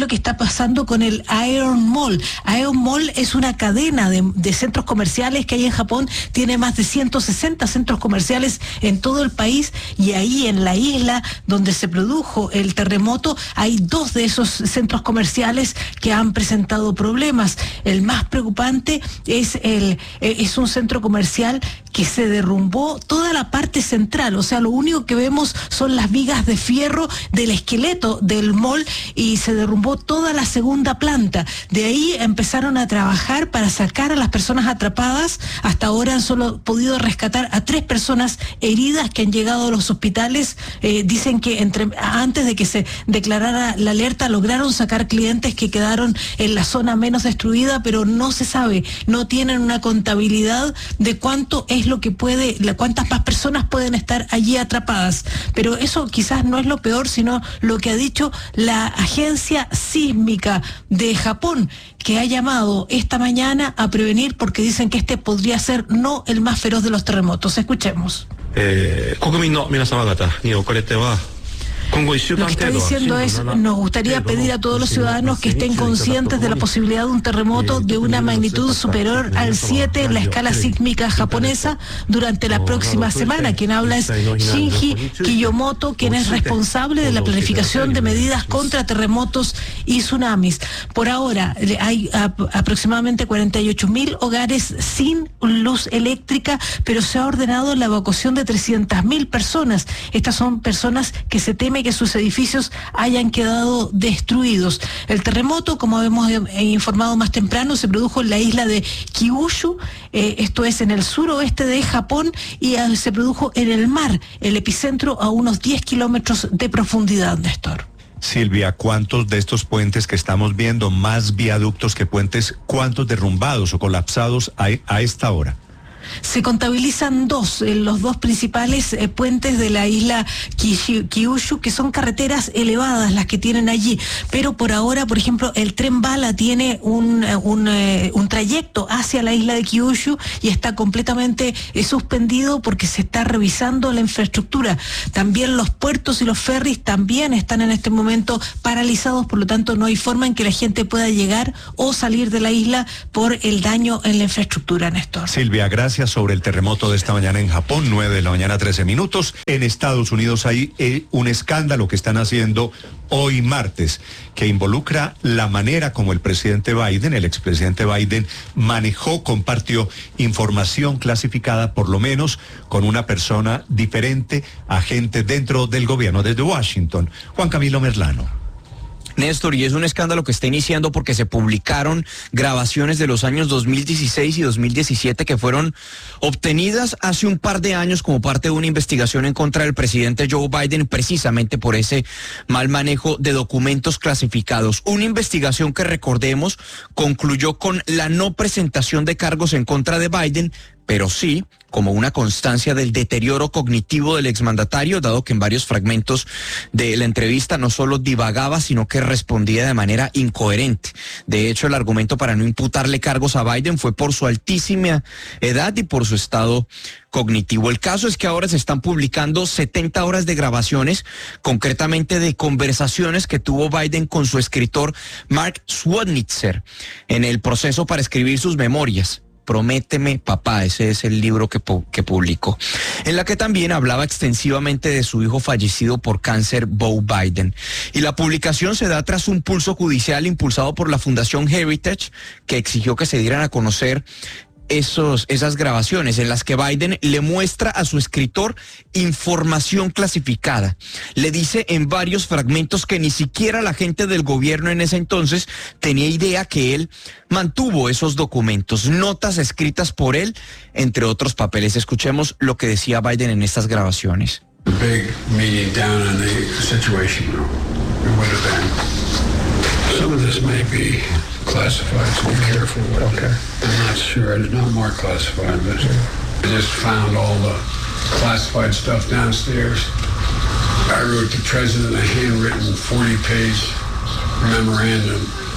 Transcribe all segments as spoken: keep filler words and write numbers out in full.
lo que está pasando con el Aeon Mall. Aeon Mall es una cadena de, de centros comerciales que hay en Japón, tiene más de ciento sesenta centros comerciales en todo el país, y ahí en la isla donde se produjo el terremoto hay dos de esos centros comerciales que han presentado problemas. El más preocupante es, el, es un centro comercial que se derrumbó toda la parte central, o sea, lo único que vemos son las vigas de fierro del esqueleto del mall, y se derrumbó toda la segunda planta. De ahí empezaron a trabajar para sacar a las personas atrapadas. Hasta ahora han solo podido rescatar a tres personas heridas que han llegado a los hospitales. Eh, dicen que entre, antes de que se declarara la alerta lograron sacar clientes que quedaron en la zona menos destruida, pero no se sabe, no tienen una contabilidad de cuánto es lo que puede, cuántas más personas pueden estar allí atrapadas. Pero eso quizás no es lo peor, sino lo que ha dicho la Agencia Sísmica de Japón, que ha llamado esta mañana a prevenir, porque dicen que este podría ser no el más feroz de los terremotos. Escuchemos. Eh, Lo que está diciendo es, nos gustaría pedir a todos los ciudadanos que estén conscientes de la posibilidad de un terremoto de una magnitud superior al siete en la escala sísmica japonesa durante la próxima semana. Quien habla es Shinji Kiyomoto, quien es responsable de la planificación de medidas contra terremotos y tsunamis. Por ahora hay aproximadamente cuarenta y ocho mil hogares sin luz eléctrica, pero se ha ordenado la evacuación de trescientas mil personas. Estas son personas que se teme que sus edificios hayan quedado destruidos. El terremoto, como hemos informado más temprano, se produjo en la isla de Kyushu, eh, esto es en el suroeste de Japón, y eh, se produjo en el mar, el epicentro a unos diez kilómetros de profundidad, Néstor. Silvia, ¿cuántos de estos puentes que estamos viendo, más viaductos que puentes, cuántos derrumbados o colapsados hay a esta hora? Se contabilizan dos, eh, los dos principales eh, puentes de la isla Kyushu, que son carreteras elevadas las que tienen allí, pero por ahora, por ejemplo, el tren bala tiene un, un, eh, un trayecto hacia la isla de Kyushu y está completamente eh, suspendido porque se está revisando la infraestructura. También los puertos y los ferries también están en este momento paralizados, por lo tanto no hay forma en que la gente pueda llegar o salir de la isla por el daño en la infraestructura, Néstor. Silvia, gracias. Sobre el terremoto de esta mañana en Japón, nueve de la mañana, trece minutos. En Estados Unidos hay eh, un escándalo que están haciendo hoy martes, que involucra la manera como el presidente Biden, el expresidente Biden, manejó, compartió información clasificada, por lo menos con una persona diferente, agente dentro del gobierno desde Washington. Juan Camilo Merlano. Néstor, y es un escándalo que está iniciando porque se publicaron grabaciones de los años dos mil dieciséis y dos mil diecisiete que fueron obtenidas hace un par de años como parte de una investigación en contra del presidente Joe Biden, precisamente por ese mal manejo de documentos clasificados. Una investigación que, recordemos, concluyó con la no presentación de cargos en contra de Biden, pero sí como una constancia del deterioro cognitivo del exmandatario, dado que en varios fragmentos de la entrevista no solo divagaba, sino que respondía de manera incoherente. De hecho, el argumento para no imputarle cargos a Biden fue por su altísima edad y por su estado cognitivo. El caso es que ahora se están publicando setenta horas de grabaciones, concretamente de conversaciones que tuvo Biden con su escritor Mark Swodnitzer en el proceso para escribir sus memorias. Prométeme, papá, ese es el libro que, que publicó, en la que también hablaba extensivamente de su hijo fallecido por cáncer, Beau Biden. Y la publicación se da tras un pulso judicial impulsado por la Fundación Heritage, que exigió que se dieran a conocer Esos, esas grabaciones en las que Biden le muestra a su escritor información clasificada. Le dice en varios fragmentos que ni siquiera la gente del gobierno en ese entonces tenía idea que él mantuvo esos documentos, notas escritas por él, entre otros papeles. Escuchemos lo que decía Biden en estas grabaciones. The big meeting down on the situation room. It would have been. Some of this may be classified, so be careful with okay. it. I'm not sure. It's not more classified, but I just found all the classified stuff downstairs. I wrote the president a handwritten forty-page memorandum.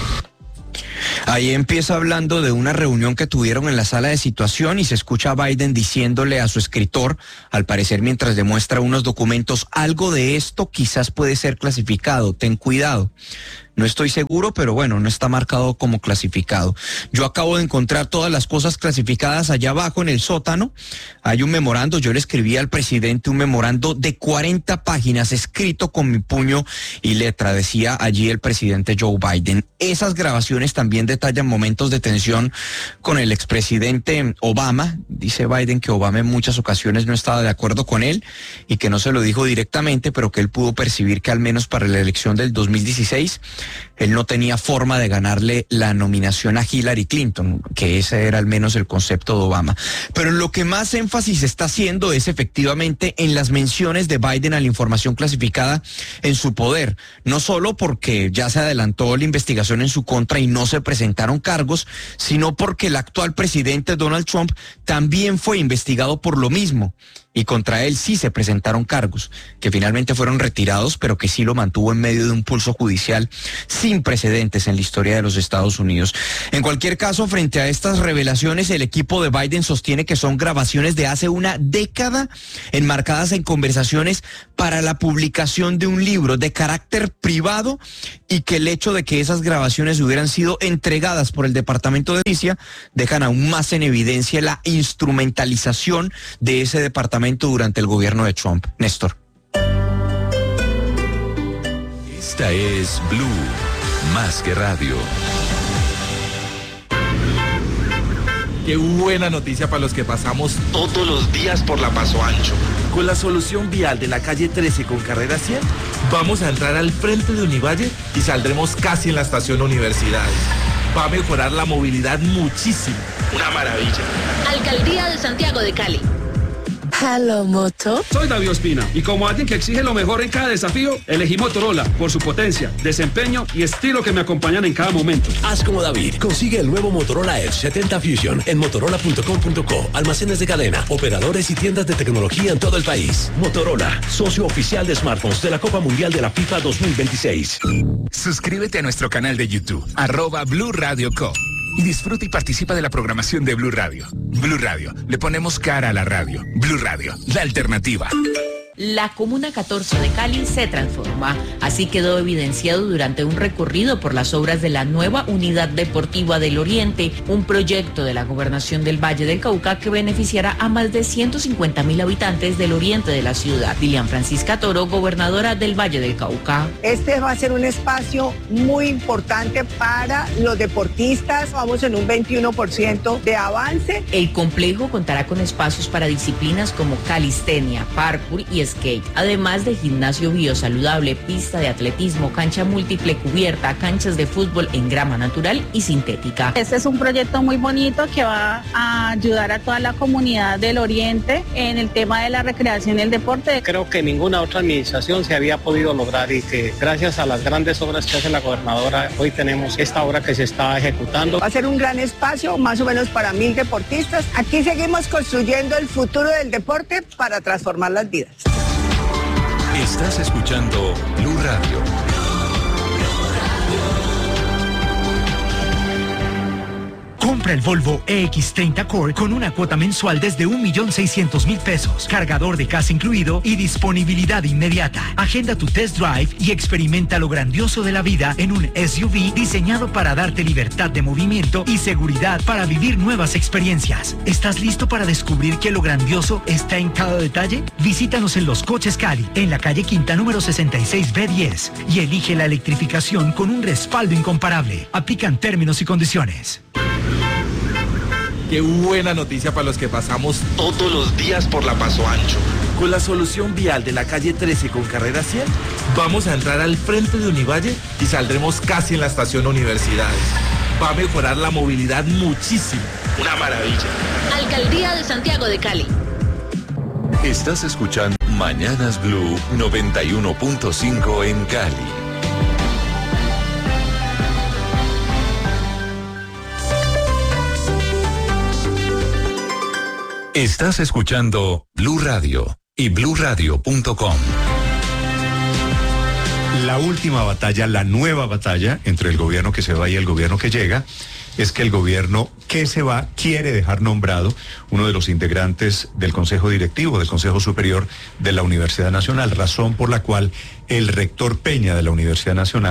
Ahí empieza hablando de una reunión que tuvieron en la sala de situación y se escucha a Biden diciéndole a su escritor, al parecer mientras demuestra unos documentos, algo de esto quizás puede ser clasificado, ten cuidado. No estoy seguro, pero bueno, no está marcado como clasificado. Yo acabo de encontrar todas las cosas clasificadas allá abajo en el sótano. Hay un memorando, yo le escribí al presidente un memorando de cuarenta páginas escrito con mi puño y letra, decía allí el presidente Joe Biden. Esas grabaciones también detallan momentos de tensión con el expresidente Obama. Dice Biden que Obama en muchas ocasiones no estaba de acuerdo con él y que no se lo dijo directamente, pero que él pudo percibir que al menos para la elección del dos mil dieciséis él no tenía forma de ganarle la nominación a Hillary Clinton, que ese era al menos el concepto de Obama. Pero lo que más énfasis está haciendo es efectivamente en las menciones de Biden a la información clasificada en su poder, no solo porque ya se adelantó la investigación en su contra y no se presentaron cargos, sino porque el actual presidente Donald Trump también fue investigado por lo mismo. Y contra él sí se presentaron cargos, que finalmente fueron retirados, pero que sí lo mantuvo en medio de un pulso judicial sin precedentes en la historia de los Estados Unidos. En cualquier caso, frente a estas revelaciones, el equipo de Biden sostiene que son grabaciones de hace una década, enmarcadas en conversaciones para la publicación de un libro de carácter privado, y que el hecho de que esas grabaciones hubieran sido entregadas por el Departamento de Justicia dejan aún más en evidencia la instrumentalización de ese departamento durante el gobierno de Trump. Néstor. Esta es Blue, más que radio. Qué buena noticia para los que pasamos todos los días por la Paso Ancho. Con la solución vial de la calle trece con carrera cien, vamos a entrar al frente de Univalle y saldremos casi en la estación Universidades. Va a mejorar la movilidad muchísimo. Una maravilla. Alcaldía de Santiago de Cali. Hello, Moto. Soy David Ospina y como alguien que exige lo mejor en cada desafío, elegí Motorola por su potencia, desempeño y estilo que me acompañan en cada momento. Haz como David. Consigue el nuevo Motorola Edge setenta Fusion en motorola punto com punto co. Almacenes de cadena, operadores y tiendas de tecnología en todo el país. Motorola, socio oficial de smartphones de la Copa Mundial de la FIFA dos mil veintiséis. Suscríbete a nuestro canal de YouTube, arroba Blue Radio Co. Y disfruta y participa de la programación de Blue Radio. Blue Radio, le ponemos cara a la radio. Blue Radio, la alternativa. La Comuna catorce de Cali se transforma. Así quedó evidenciado durante un recorrido por las obras de la nueva Unidad Deportiva del Oriente, un proyecto de la Gobernación del Valle del Cauca que beneficiará a más de ciento cincuenta mil habitantes del oriente de la ciudad. Dilian Francisca Toro, gobernadora del Valle del Cauca. Este va a ser un espacio muy importante para los deportistas. Vamos en un veintiuno por ciento de avance. El complejo contará con espacios para disciplinas como calistenia, parkour y skate, además de gimnasio biosaludable, pista de atletismo, cancha múltiple cubierta, canchas de fútbol en grama natural y sintética. Este es un proyecto muy bonito que va a ayudar a toda la comunidad del Oriente en el tema de la recreación y el deporte. Creo que ninguna otra administración se había podido lograr y que gracias a las grandes obras que hace la gobernadora, hoy tenemos esta obra que se está ejecutando. Va a ser un gran espacio, más o menos para mil deportistas. Aquí seguimos construyendo el futuro del deporte para transformar las vidas. Estás escuchando Blue Radio. Compra el Volvo E X treinta Core con una cuota mensual desde un millón seiscientos mil pesos, cargador de casa incluido y disponibilidad inmediata. Agenda tu test drive y experimenta lo grandioso de la vida en un S U V diseñado para darte libertad de movimiento y seguridad para vivir nuevas experiencias. ¿Estás listo para descubrir que lo grandioso está en cada detalle? Visítanos en Los Coches Cali, en la calle Quinta número sesenta y seis B diez, y elige la electrificación con un respaldo incomparable. Aplican términos y condiciones. Qué buena noticia para los que pasamos todos los días por la Paso Ancho. Con la solución vial de la calle trece con carrera cien, vamos a entrar al frente de Univalle y saldremos casi en la estación Universidades. Va a mejorar la movilidad muchísimo. Una maravilla. Alcaldía de Santiago de Cali. Estás escuchando Mañanas Blue noventa y uno punto cinco en Cali. Estás escuchando Blue Radio y blue radio punto com. La última batalla, la nueva batalla entre el gobierno que se va y el gobierno que llega, es que el gobierno que se va quiere dejar nombrado uno de los integrantes del Consejo Directivo, del Consejo Superior de la Universidad Nacional, razón por la cual el rector Peña de la Universidad Nacional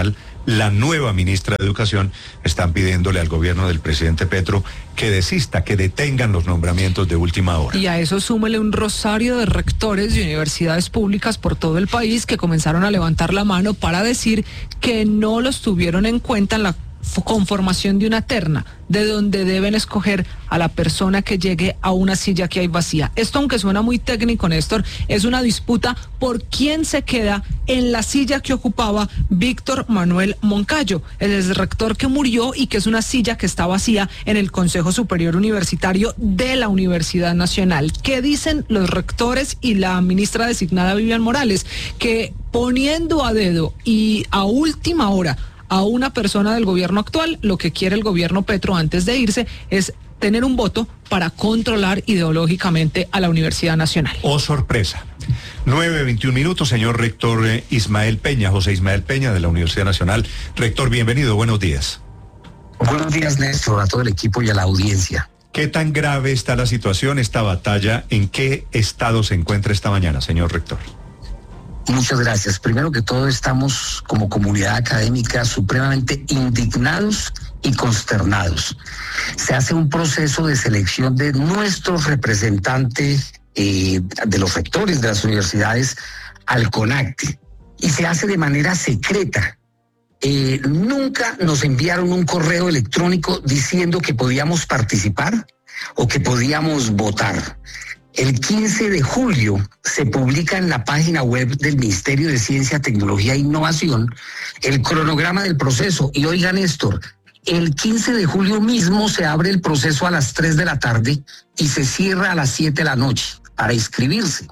la nueva ministra de Educación, están pidiéndole al gobierno del presidente Petro que desista, que detengan los nombramientos de última hora. Y a eso súmele un rosario de rectores de universidades públicas por todo el país que comenzaron a levantar la mano para decir que no los tuvieron en cuenta en la conformación de una terna, de donde deben escoger a la persona que llegue a una silla que hay vacía. Esto, aunque suena muy técnico, Néstor, es una disputa por quién se queda en la silla que ocupaba Víctor Manuel Moncayo, el exrector que murió y que es una silla que está vacía en el Consejo Superior Universitario de la Universidad Nacional. ¿Qué dicen los rectores y la ministra designada Vivian Morales? Que poniendo a dedo y a última hora a una persona del gobierno actual, lo que quiere el gobierno Petro antes de irse es tener un voto para controlar ideológicamente a la Universidad Nacional. Oh, sorpresa. nueve veintiún minutos, señor rector eh, Ismael Peña, José Ismael Peña de la Universidad Nacional. Rector, bienvenido, buenos días. Buenos días, Néstor, a todo el equipo y a la audiencia. ¿Qué tan grave está la situación, esta batalla? ¿En qué estado se encuentra esta mañana, señor rector? Muchas gracias. Primero que todo, estamos como comunidad académica supremamente indignados y consternados. Se hace un proceso de selección de nuestros representantes, eh, de los rectores de las universidades, al CONACTE, y se hace de manera secreta. Eh, nunca nos enviaron un correo electrónico diciendo que podíamos participar o que podíamos votar. El quince de julio se publica en la página web del Ministerio de Ciencia, Tecnología e Innovación el cronograma del proceso. Y oiga, Néstor, el quince de julio mismo se abre el proceso a las tres de la tarde y se cierra a las siete de la noche para inscribirse.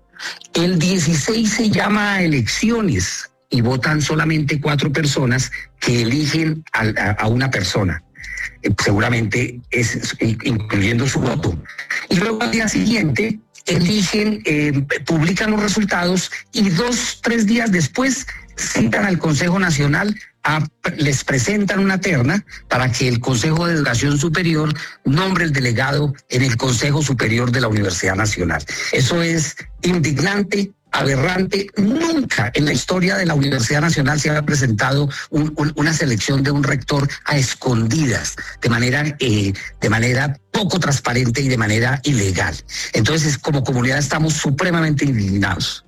El dieciséis se llama a elecciones y votan solamente cuatro personas que eligen a, a, a una persona. Seguramente es incluyendo su voto. Y luego al día siguiente eligen, eh, publican los resultados y dos, tres días después citan al Consejo Nacional, a, les presentan una terna para que el Consejo de Educación Superior nombre el delegado en el Consejo Superior de la Universidad Nacional. Eso es indignante, aberrante. Nunca en la historia de la Universidad Nacional se había presentado un, un, una selección de un rector a escondidas, de manera, eh, de manera poco transparente y de manera ilegal. Entonces, como comunidad estamos supremamente indignados.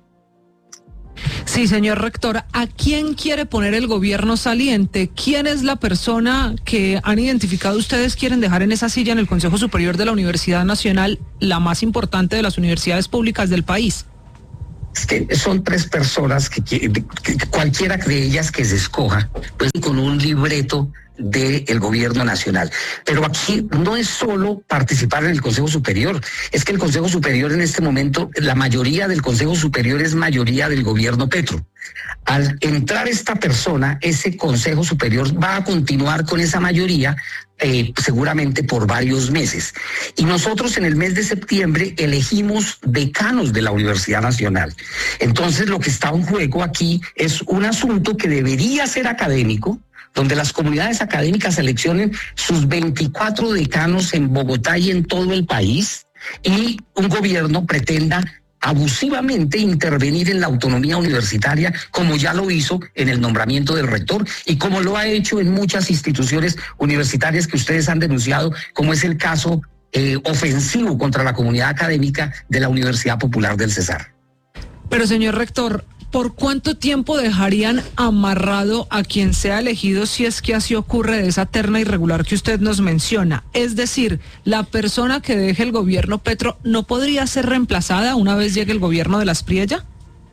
Sí, señor rector, ¿a quién quiere poner el gobierno saliente? ¿Quién es la persona que han identificado ustedes quieren dejar en esa silla en el Consejo Superior de la Universidad Nacional, la más importante de las universidades públicas del país? Es que son tres personas que, que, que cualquiera de ellas que se escoja, pues con un libreto del gobierno nacional. Pero aquí no es solo participar en el Consejo Superior, es que el Consejo Superior en este momento, la mayoría del Consejo Superior es mayoría del gobierno Petro. Al entrar esta persona, ese Consejo Superior va a continuar con esa mayoría eh, seguramente por varios meses. Y nosotros en el mes de septiembre elegimos decanos de la Universidad Nacional. Entonces lo que está en juego aquí es un asunto que debería ser académico, donde las comunidades académicas seleccionen sus veinticuatro decanos en Bogotá y en todo el país, y un gobierno pretenda abusivamente intervenir en la autonomía universitaria, como ya lo hizo en el nombramiento del rector y como lo ha hecho en muchas instituciones universitarias que ustedes han denunciado, como es el caso eh, ofensivo contra la comunidad académica de la Universidad Popular del Cesar. Pero, señor rector, ¿por cuánto tiempo dejarían amarrado a quien sea elegido si es que así ocurre de esa terna irregular que usted nos menciona? Es decir, ¿la persona que deje el gobierno Petro no podría ser reemplazada una vez llegue el gobierno de las Priella?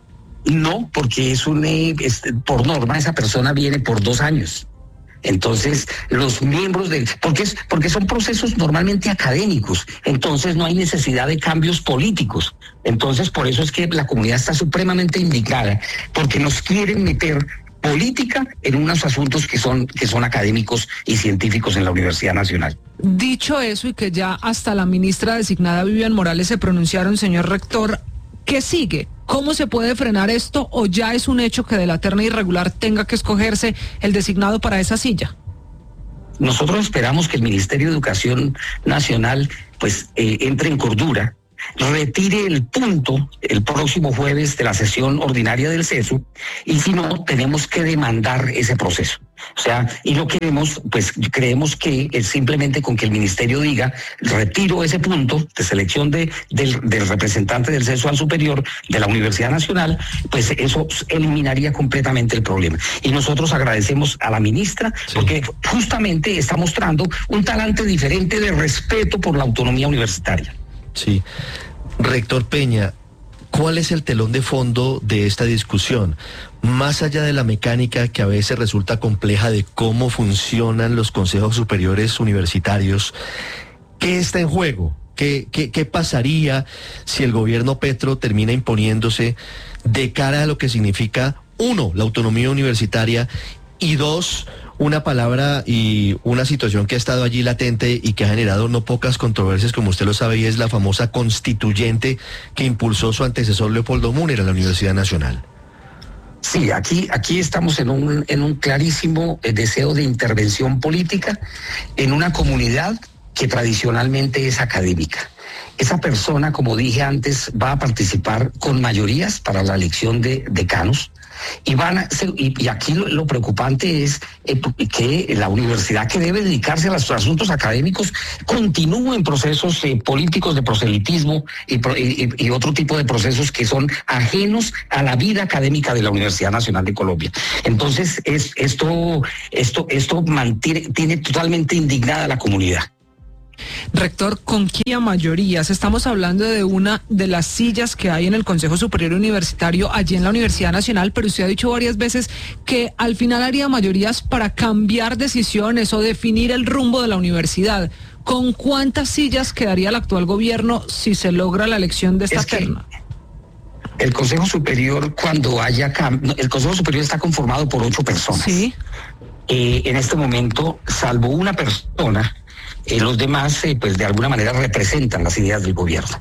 No, porque es un, es, por norma esa persona viene por dos años. Entonces, los miembros de... Porque, es, porque son procesos normalmente académicos, entonces no hay necesidad de cambios políticos. Entonces, por eso es que la comunidad está supremamente indignada, porque nos quieren meter política en unos asuntos que son, que son académicos y científicos en la Universidad Nacional. Dicho eso, y que ya hasta la ministra designada Vivian Morales se pronunciaron, señor rector, ¿qué sigue? ¿Cómo se puede frenar esto, o ya es un hecho que de la terna irregular tenga que escogerse el designado para esa silla? Nosotros esperamos que el Ministerio de Educación Nacional pues eh, entre en cordura retire el punto el próximo jueves de la sesión ordinaria del CESU, y si no, tenemos que demandar ese proceso. O sea, y lo queremos, pues creemos que es simplemente con que el ministerio diga, retiro ese punto de selección de, del, del representante del CESU al superior de la Universidad Nacional, pues eso eliminaría completamente el problema. Y nosotros agradecemos a la ministra, sí, porque justamente está mostrando un talante diferente de respeto por la autonomía universitaria. Sí. Rector Peña, ¿cuál es el telón de fondo de esta discusión? Más allá de la mecánica que a veces resulta compleja de cómo funcionan los consejos superiores universitarios, ¿qué está en juego? ¿Qué, qué, qué pasaría si el gobierno Petro termina imponiéndose de cara a lo que significa, uno, la autonomía universitaria, y dos, una palabra y una situación que ha estado allí latente y que ha generado no pocas controversias, como usted lo sabe, y es la famosa constituyente que impulsó su antecesor Leopoldo Múnera a la Universidad Nacional? Sí, aquí, aquí estamos en un, en un clarísimo deseo de intervención política en una comunidad que tradicionalmente es académica. Esa persona, como dije antes, va a participar con mayorías para la elección de decanos. Y van a ser, y, y aquí lo, lo preocupante es eh, que la universidad, que debe dedicarse a los asuntos académicos, continúe en procesos eh, políticos de proselitismo y, y, y otro tipo de procesos que son ajenos a la vida académica de la Universidad Nacional de Colombia. Entonces, es, esto, esto, esto mantiene, tiene totalmente indignada a la comunidad. Rector, ¿con qué mayorías? Estamos hablando de una de las sillas que hay en el Consejo Superior Universitario allí en la Universidad Nacional, pero usted ha dicho varias veces que al final haría mayorías para cambiar decisiones o definir el rumbo de la universidad. ¿Con cuántas sillas quedaría el actual gobierno si se logra la elección de esta terna? El Consejo Superior, cuando haya cambio, el Consejo Superior está conformado por ocho personas. Sí. Eh, en este momento, salvo una persona, Eh, los demás, eh, pues de alguna manera representan las ideas del gobierno.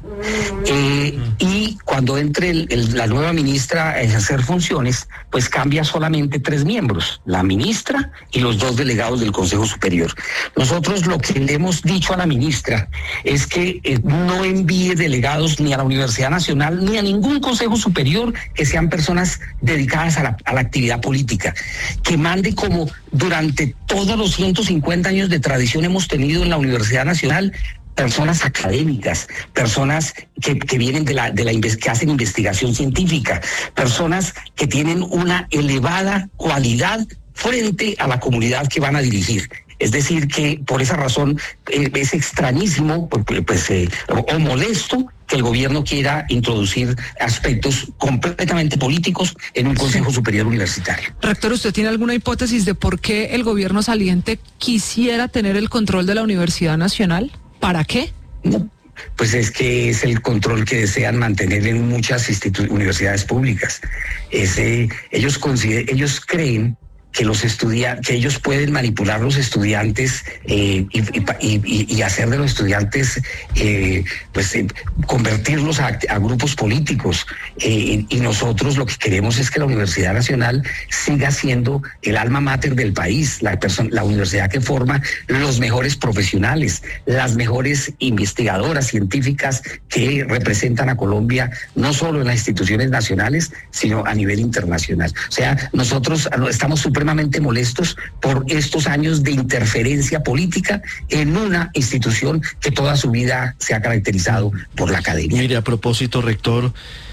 Eh, y cuando entre el, el, la nueva ministra a ejercer funciones, pues cambia solamente tres miembros, la ministra y los dos delegados del Consejo Superior. Nosotros lo que le hemos dicho a la ministra es que eh, no envíe delegados ni a la Universidad Nacional ni a ningún Consejo Superior que sean personas dedicadas a la, a la actividad política, que mande como durante todos los ciento cincuenta años de tradición hemos tenido en la Universidad Nacional personas académicas, personas que, que vienen de la, de la que hacen investigación científica, personas que tienen una elevada cualidad frente a la comunidad que van a dirigir. Es decir, que por esa razón eh, es extrañísimo pues, eh, o, o molesto que el gobierno quiera introducir aspectos completamente políticos en un Consejo Superior Universitario. Rector, ¿usted tiene alguna hipótesis de por qué el gobierno saliente quisiera tener el control de la Universidad Nacional? ¿Para qué? No. Pues es que es el control que desean mantener en muchas universidades públicas. Ese, ellos, ellos creen que los estudiantes, que ellos pueden manipular los estudiantes eh, y, y, y hacer de los estudiantes, eh, pues eh, convertirlos a, a grupos políticos. Eh, y nosotros lo que queremos es que la Universidad Nacional siga siendo el alma mater del país, la, la universidad que forma los mejores profesionales, las mejores investigadoras científicas que representan a Colombia, no solo en las instituciones nacionales, sino a nivel internacional. O sea, nosotros estamos supremamente molestos por estos años de interferencia política en una institución que toda su vida se ha caracterizado por la academia. Mire, a propósito, rector,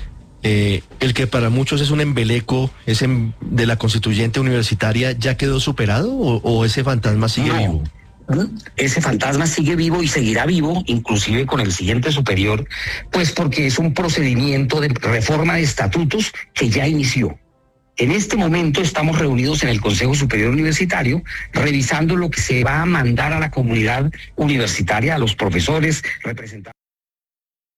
eh, el que para muchos es un embeleco ese de la constituyente universitaria, ¿ya quedó superado o, o ese fantasma sigue no. vivo? Ese fantasma sigue vivo y seguirá vivo, inclusive con el siguiente superior, pues porque es un procedimiento de reforma de estatutos que ya inició. En este momento estamos reunidos en el Consejo Superior Universitario revisando lo que se va a mandar a la comunidad universitaria, a los profesores, representantes.